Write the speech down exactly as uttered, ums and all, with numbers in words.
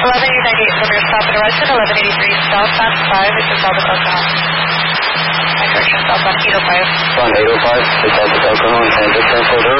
eleven ninety-eight for your stop at Horizon, eleven eighty-three southbound five, it's just Delta Delta. My correction, southbound eight oh five. Southbound eight oh five, it's Delta Delta, and transit transporter.